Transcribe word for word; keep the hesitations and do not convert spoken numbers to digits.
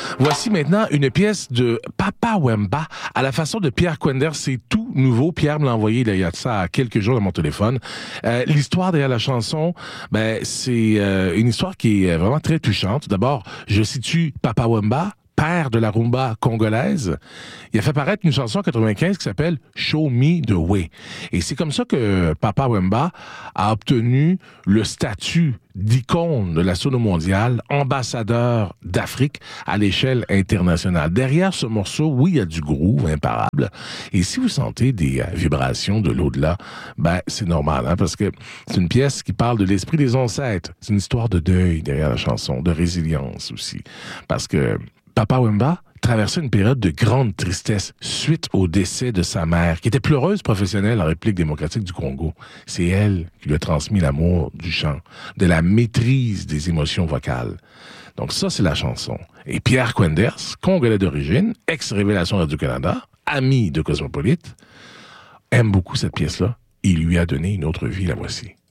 Voici maintenant une pièce de Papa Wemba à la façon de Pierre Kwender. C'est tout nouveau. Pierre me l'a envoyé il y a de ça quelques jours dans mon téléphone. Euh, l'histoire derrière la chanson, ben, c'est euh, une histoire qui est vraiment très touchante. D'abord, je situe Papa Wemba, père de la rumba congolaise. Il a fait paraître une chanson en quatre-vingt-quinze qui s'appelle « Show Me the Way ». Et c'est comme ça que Papa Wemba a obtenu le statut d'icône de la sono mondiale, ambassadeur d'Afrique à l'échelle internationale. Derrière ce morceau, oui, il y a du groove imparable. Et si vous sentez des euh, vibrations de l'au-delà, ben c'est normal, hein, parce que c'est une pièce qui parle de l'esprit des ancêtres. C'est une histoire de deuil derrière la chanson, de résilience aussi. Parce que Papa Wemba traversait une période de grande tristesse suite au décès de sa mère, qui était pleureuse professionnelle en République démocratique du Congo. C'est elle qui lui a transmis l'amour du chant, de la maîtrise des émotions vocales. Donc ça, c'est la chanson. Et Pierre Kwenders, congolais d'origine, ex-Révélation Radio-Canada, ami de Cosmopolite, aime beaucoup cette pièce-là. Il lui a donné une autre vie, la voici.